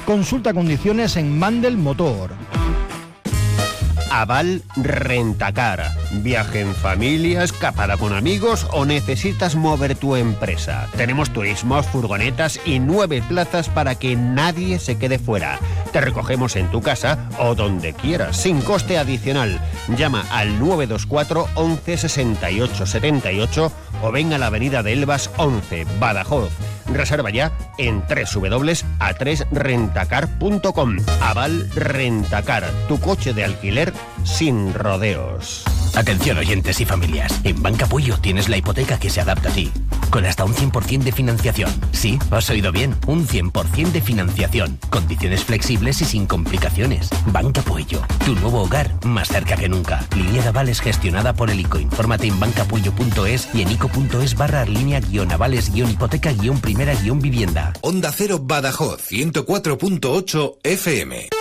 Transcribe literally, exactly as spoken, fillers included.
Consulta condiciones en Mandel Motor. Aval Rentacar. Viaje en familia, escapada con amigos o necesitas mover tu empresa. Tenemos turismos, furgonetas y nueve plazas para que nadie se quede fuera. Te recogemos en tu casa o donde quieras, sin coste adicional. Llama al nueve dos cuatro once sesenta y ocho setenta y ocho o ven a la avenida de Elvas once, Badajoz. Reserva ya en doble u doble u doble u punto a tres rentacar punto com. Aval Rentacar, tu coche de alquiler sin rodeos. Atención oyentes y familias, en Banca Puello tienes la hipoteca que se adapta a ti, con hasta un cien por ciento de financiación. Sí, has oído bien, un cien por ciento de financiación, condiciones flexibles y sin complicaciones. Banca Puello, tu nuevo hogar más cerca que nunca. Línea de avales gestionada por el I C O. Infórmate en bancapuello punto es y en ico punto es barra línea guión avales guión hipoteca guión primera guión vivienda. Onda Cero Badajoz, ciento cuatro punto ocho F M.